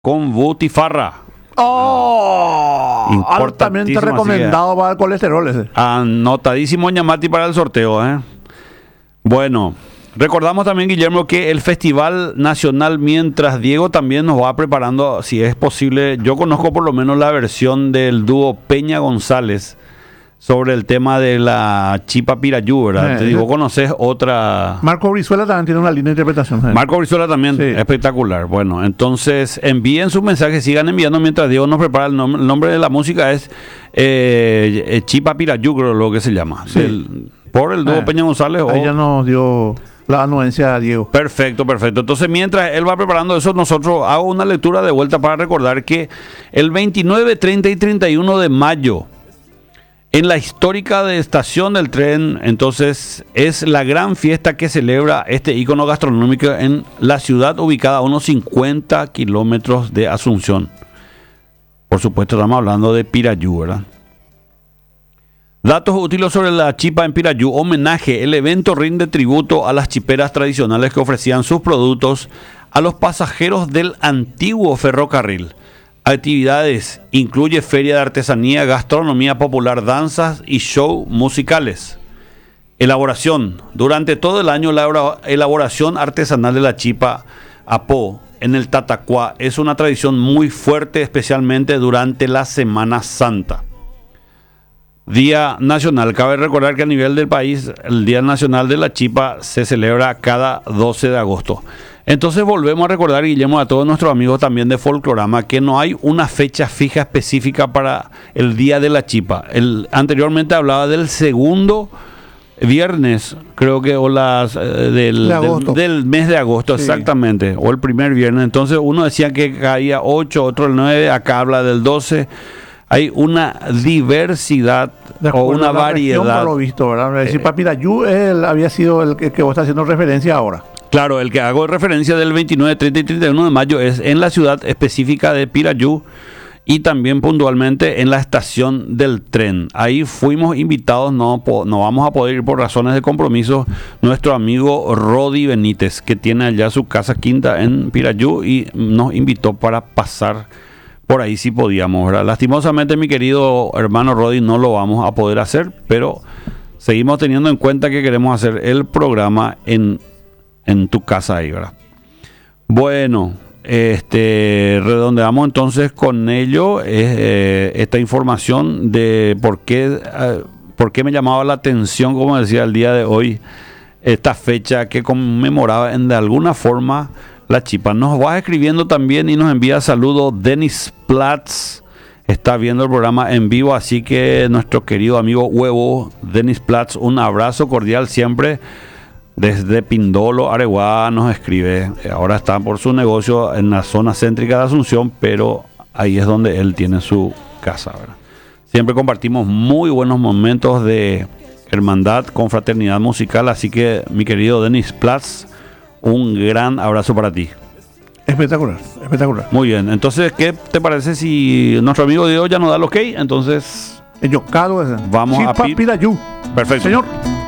con butifarra. ¡Oh! Altamente recomendado para el colesterol ese. Anotadísimo Ñamati para el sorteo, ¿eh? Bueno, recordamos también, Guillermo, que el Festival Nacional Mientras Diego también nos va preparando, si es posible. Yo conozco por lo menos la versión del dúo Peña González sobre el tema de la Chipa Pirayú, ¿verdad? Te digo, ¿conoces otra? Marco Brizuela también tiene una linda interpretación. Marco Brizuela también, sí. Espectacular. Bueno, entonces envíen sus mensajes, sigan enviando mientras Diego nos prepara. El nombre de la música es Chipa Pirayú, creo lo que se llama. Sí. Por el dúo Peña González. Ahí ya nos dio la anuencia a Diego. Perfecto. Entonces, mientras él va preparando eso, nosotros hago una lectura de vuelta para recordar que el 29, 30 y 31 de mayo, en la histórica de Estación del Tren, entonces, es la gran fiesta que celebra este ícono gastronómico en la ciudad ubicada a unos 50 kilómetros de Asunción. Por supuesto, estamos hablando de Pirayú, ¿verdad? Datos útiles sobre la chipa en Pirayú. Homenaje. El evento rinde tributo a las chiperas tradicionales que ofrecían sus productos a los pasajeros del antiguo ferrocarril. Actividades. Incluye feria de artesanía, gastronomía popular, danzas y show musicales. Elaboración. Durante todo el año la elaboración artesanal de la chipa apó en el Tatacuá es una tradición muy fuerte, especialmente durante la Semana Santa. Día Nacional. Cabe recordar que a nivel del país el Día Nacional de la Chipa se celebra cada 12 de agosto. Entonces volvemos a recordar, Guillermo, a todos nuestros amigos también de Folclorama, que no hay una fecha fija específica para el Día de la Chipa. Anteriormente hablaba del segundo viernes, creo que, o del mes de agosto, sí. Exactamente, o el primer viernes. Entonces uno decía que caía 8, otro el 9, acá habla del 12. Hay una diversidad o una variedad. Por lo visto, ¿verdad? Chipa Pirayú había sido el que vos estás haciendo referencia ahora. Claro, el que hago referencia del 29, 30 y 31 de mayo es en la ciudad específica de Pirayú y también puntualmente en la estación del tren. Ahí fuimos invitados, no vamos a poder ir por razones de compromiso, nuestro amigo Rodi Benítez, que tiene allá su casa quinta en Pirayú y nos invitó para pasar por ahí si podíamos, ¿verdad? Lastimosamente, mi querido hermano Rodi, no lo vamos a poder hacer, pero seguimos teniendo en cuenta que queremos hacer el programa en tu casa ahí, ¿verdad? Bueno, redondeamos entonces con ello esta información de por qué me llamaba la atención, como decía, el día de hoy, esta fecha que conmemoraba de alguna forma la chipa. Nos va escribiendo también y nos envía saludos Denis Platz. Está viendo el programa en vivo, así que nuestro querido amigo Huevo, Denis Platz, un abrazo cordial siempre. Desde Pindolo, Areguá, nos escribe. Ahora está por su negocio en la zona céntrica de Asunción, pero ahí es donde él tiene su casa, ¿verdad? Siempre compartimos muy buenos momentos de hermandad, confraternidad musical, así que mi querido Denis Platz, un gran abrazo para ti. Espectacular. Muy bien, entonces, ¿qué te parece si nuestro amigo Diego ya nos da el ok? Entonces, vamos a Pirayú. Perfecto. Señor.